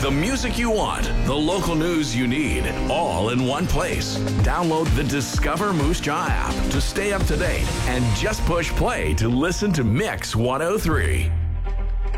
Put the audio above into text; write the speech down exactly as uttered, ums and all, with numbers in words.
The music you want, the local news you need, all in one place. Download the Discover Moose Jaw app to stay up to date and just push play to listen to Mix one oh three.